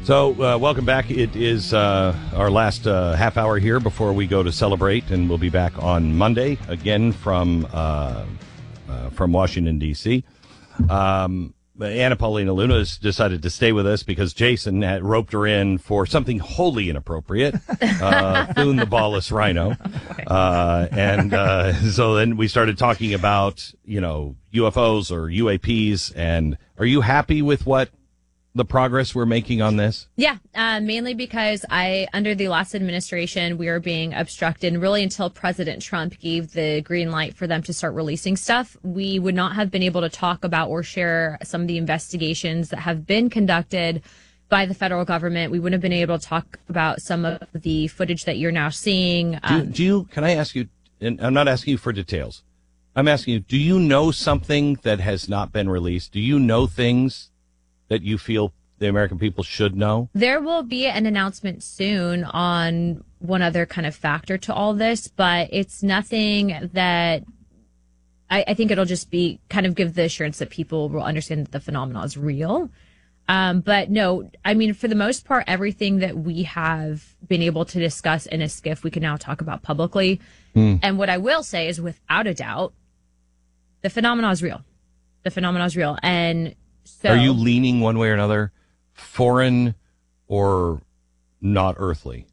So, welcome back. It is our last half hour here before we go to celebrate, and we'll be back on Monday again from Washington, D.C. Anna Paulina Luna has decided to stay with us because Jason had roped her in for something wholly inappropriate, Thune the Ballless Rhino. So then we started talking about, UFOs or UAPs. And are you happy with the progress we're making on this? Yeah, mainly because under the last administration, we were being obstructed. And really, until President Trump gave the green light for them to start releasing stuff, we would not have been able to talk about or share some of the investigations that have been conducted by the federal government. We wouldn't have been able to talk about some of the footage that you're now seeing. Can I ask you, and I'm not asking you for details, I'm asking you, do you know something that has not been released? Do you know things that you feel the American people should know? There will be an announcement soon on one other kind of factor to all this, but it's nothing that I think it'll just be kind of give the assurance that people will understand that the phenomenon is real. But no, I mean, for the most part, everything that we have been able to discuss in a skiff, we can now talk about publicly. And what I will say is, without a doubt, the phenomenon is real. The phenomenon is real. And so, are you leaning one way or another, foreign or not earthly?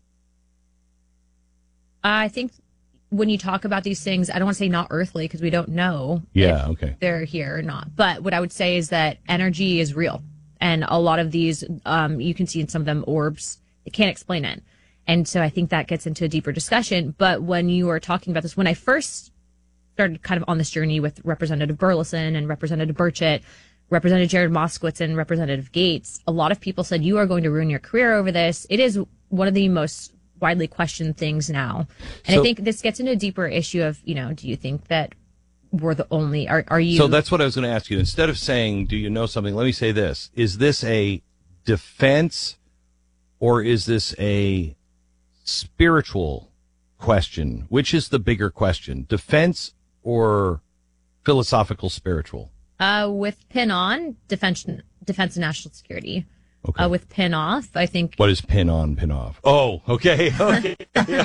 I think when you talk about these things, I don't want to say not earthly because we don't know if they're here or not. But what I would say is that energy is real. And a lot of these, you can see in some of them orbs, they can't explain it. And so I think that gets into a deeper discussion. But when you are talking about this, when I first started kind of on this journey with Representative Burleson and Representative Burchett, Representative Jared Moskowitz and Representative Gates, a lot of people said, you are going to ruin your career over this. It is one of the most widely questioned things now. And I think this gets into a deeper issue of, do you think that we're the only, are you? So that's what I was going to ask you. Instead of saying, do you know something? Let me say this. Is this a defense or is this a spiritual question? Which is the bigger question? Defense or philosophical spiritual? With pin on, defense and national security. Okay. With pin off, I think. What is pin on, pin off? Oh, okay. Okay. Pin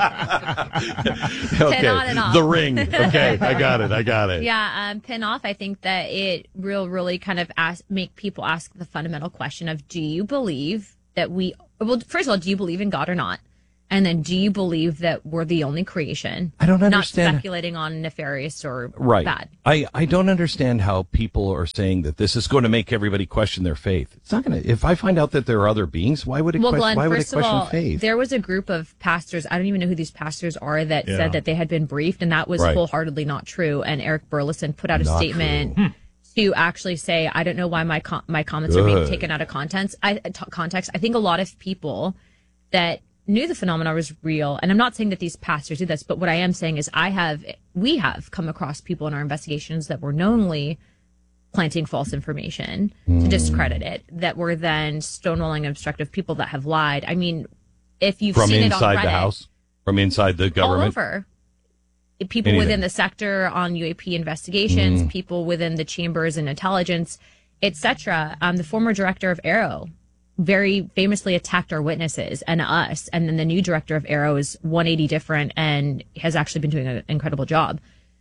on and off. The ring. Okay. I got it. Yeah. Pin off, I think that it really kind of make people ask the fundamental question of, do you believe that first of all, do you believe in God or not? And then, do you believe that we're the only creation? I don't understand. Not speculating on nefarious or bad. I don't understand how people are saying that this is going to make everybody question their faith. It's not going to. If I find out that there are other beings, why would it question faith? There was a group of pastors. I don't even know who these pastors are that said that they had been briefed, and that was wholeheartly not true. And Eric Burleson put out a statement to actually say, I don't know why my comments are being taken out of context. I think a lot of people that knew the phenomenon was real, and I'm not saying that these pastors do this, but what I am saying is we have come across people in our investigations that were knowingly planting false information to discredit it, that were then stonewalling and obstructive people that have lied. I mean, if you've seen it on Reddit, from inside the house, from inside the government, all over. People within the sector on UAP investigations, people within the chambers and intelligence, etc. The former director of AARO very famously attacked our witnesses and us. And then the new director of AARO is 180 different and has actually been doing an incredible job.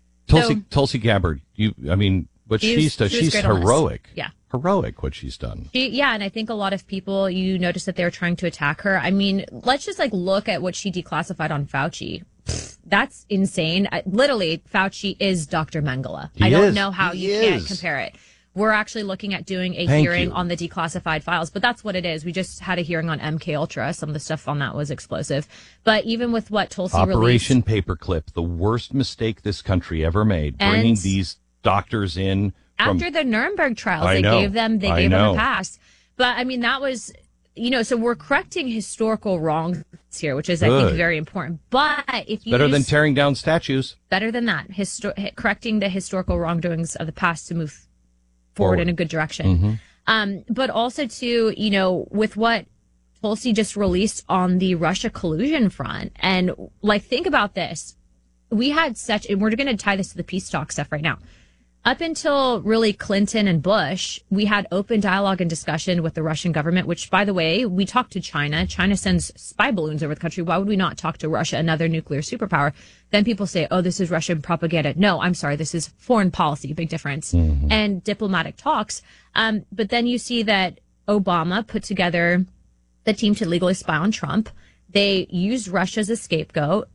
Tulsi Gabbard, what she's done, she's heroic. Yeah. Heroic what she's done. And I think a lot of people, you notice that they're trying to attack her. I mean, let's just look at what she declassified on Fauci. That's insane. Literally, Fauci is Dr. Mengele. I don't know how you can't compare it. We're actually looking at doing a hearing on the declassified files, but that's what it is. We just had a hearing on MK Ultra. Some of the stuff on that was explosive. But even with what Tulsi released, Operation Paperclip, the worst mistake this country ever made, bringing these doctors in after the Nuremberg trials. They gave them a pass. But I mean, that was, so we're correcting historical wrongs here, which is, I think, very important. But if you better than tearing down statues, better than that, correcting the historical wrongdoings of the past to move forward in a good direction. But also to, with what Tulsi just released on the Russia collusion front. And think about this. We had and we're going to tie this to the peace talk stuff right now. Up until really Clinton and Bush, we had open dialogue and discussion with the Russian government, which, by the way, we talked to China. China sends spy balloons over the country. Why would we not talk to Russia, another nuclear superpower? Then people say, oh, this is Russian propaganda. No, I'm sorry. This is foreign policy. Big difference. Mm-hmm. And diplomatic talks. But then you see that Obama put together the team to legally spy on Trump. They used Russia as a scapegoat,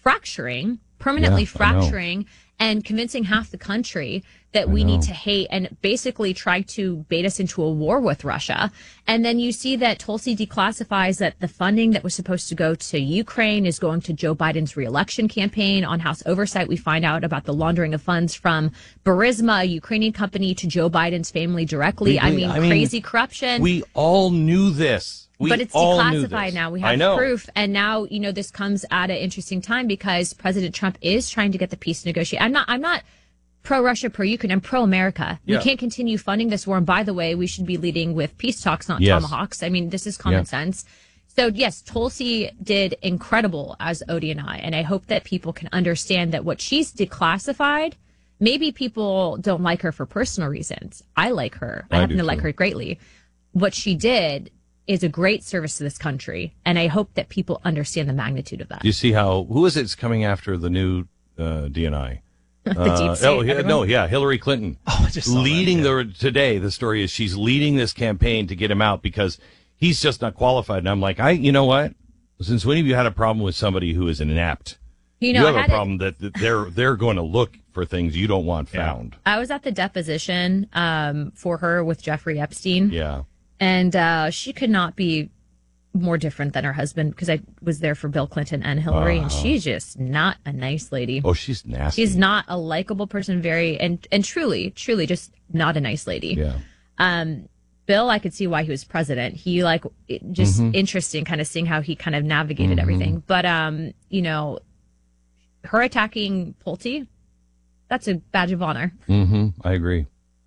permanently fracturing and convincing half the country that we need to hate and basically try to bait us into a war with Russia. And then you see that Tulsi declassifies that the funding that was supposed to go to Ukraine is going to Joe Biden's reelection campaign. On House Oversight, we find out about the laundering of funds from Burisma, a Ukrainian company, to Joe Biden's family directly. I mean, crazy corruption. We all knew this. But it's declassified now. We have proof. And now, this comes at an interesting time because President Trump is trying to get the peace negotiated. I'm not pro-Russia, pro-Ukraine. I'm pro-America. Yeah. We can't continue funding this war. And by the way, we should be leading with peace talks, not tomahawks. I mean, this is common sense. So, yes, Tulsi did incredible as ODNI. And I hope that people can understand that what she's declassified, maybe people don't like her for personal reasons. I like her. I happen to like her greatly. What she did is a great service to this country, and I hope that people understand the magnitude of that. You see who is it's coming after the new DNI? The deep state. Hillary Clinton. Oh, I just saw leading today. The story is she's leading this campaign to get him out because he's just not qualified. And I'm like, you know what? Since when have you had a problem with somebody who is inept? You have a problem that they're going to look for things you don't want found. I was at the deposition for her with Jeffrey Epstein. Yeah. And she could not be more different than her husband because I was there for Bill Clinton and Hillary, and she's just not a nice lady. Oh, she's nasty. She's not a likable person, and truly just not a nice lady. Yeah. Bill, I could see why he was president. He interesting kind of seeing how he kind of navigated everything. But, her attacking Pulte, that's a badge of honor. Mm-hmm. I agree.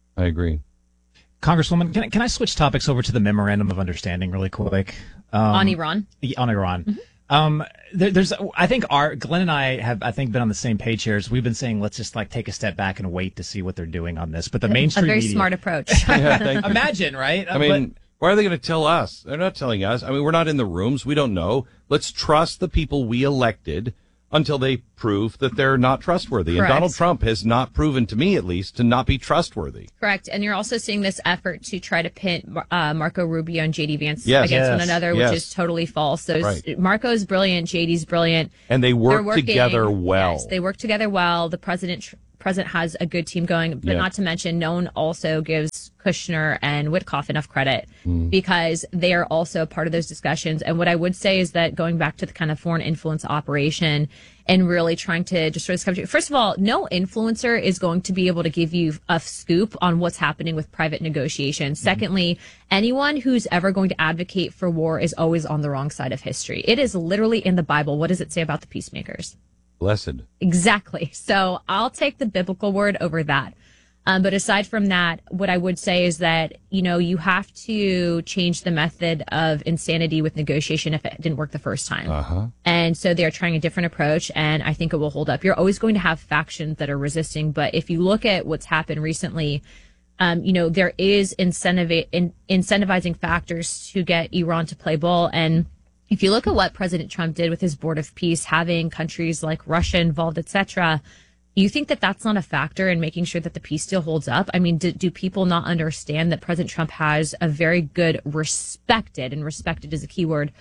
Congresswoman, can I switch topics over to the Memorandum of Understanding really quick? On Iran? On Iran. Mm-hmm. I think Glenn and I have, been on the same page here. As we've been saying, let's just take a step back and wait to see what they're doing on this. But the mainstream media. A very media, smart approach. Imagine, right? Why are they going to tell us? They're not telling us. We're not in the rooms. We don't know. Let's trust the people we elected until they prove that they're not trustworthy. Correct. And Donald Trump has not proven, to me at least, to not be trustworthy. Correct. And you're also seeing this effort to try to pin Marco Rubio and J.D. Vance against one another, which is totally false. Marco's brilliant, J.D.'s brilliant. And they work together well. Yes, they work together well. The president has a good team going, but not to mention, no one also gives Kushner and Witkoff enough credit because they are also part of those discussions. And what I would say is that going back to the kind of foreign influence operation and really trying to destroy this country, first of all, no influencer is going to be able to give you a scoop on what's happening with private negotiations. Secondly, anyone who's ever going to advocate for war is always on the wrong side of history. It is literally in the Bible. What does it say about the peacemakers? Blessed. Exactly. So I'll take the biblical word over that. But aside from that, what I would say is that, you have to change the method of insanity with negotiation if it didn't work the first time. And so they're trying a different approach, and I think it will hold up. You're always going to have factions that are resisting, but if you look at what's happened recently, there is incentivizing factors to get Iran to play ball. And if you look at what President Trump did with his Board of Peace, having countries like Russia involved, etc., you think that that's not a factor in making sure that the peace deal holds up? Do people not understand that President Trump has a very good, respected is a key word,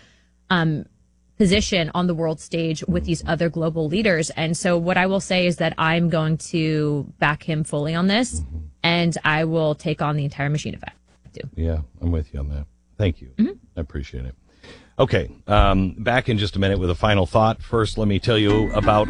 position on the world stage with these other global leaders? And so what I will say is that I'm going to back him fully on this, and I will take on the entire machine if I have to. Yeah, I'm with you on that. Thank you. I appreciate it. Okay, back in just a minute with a final thought. First, let me tell you about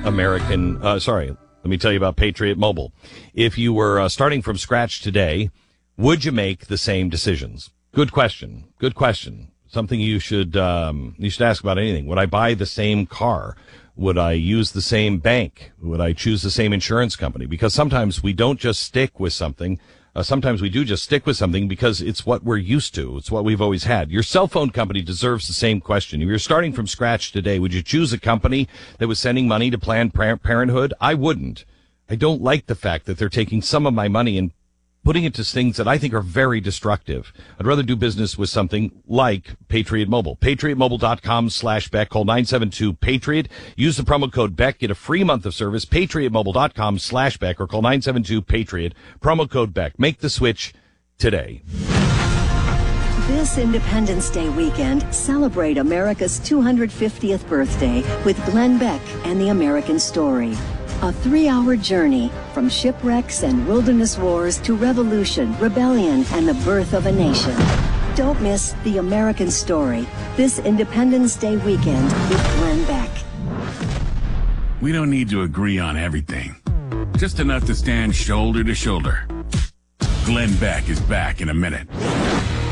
Let me tell you about Patriot Mobile. If you were starting from scratch today, would you make the same decisions? Good question. Something you should ask about anything. Would I buy the same car? Would I use the same bank? Would I choose the same insurance company? Because sometimes we don't just stick with something. Sometimes we do just stick with something because it's what we're used to. It's what we've always had. Your cell phone company deserves the same question. If you're starting from scratch today, would you choose a company that was sending money to Planned Parenthood? I wouldn't. I don't like the fact that they're taking some of my money and putting it to things that I think are very destructive. I'd rather do business with something like Patriot Mobile. PatriotMobile.com/Beck. Call 972-PATRIOT. Use the promo code Beck. Get a free month of service. PatriotMobile.com/Beck or call 972-PATRIOT. Promo code Beck. Make the switch today. This Independence Day weekend, celebrate America's 250th birthday with Glenn Beck and the American Story. A 3-hour journey from shipwrecks and wilderness wars to revolution, rebellion, and the birth of a nation. Don't miss The American Story this Independence Day weekend with Glenn Beck. We don't need to agree on everything, just enough to stand shoulder to shoulder. Glenn Beck is back in a minute.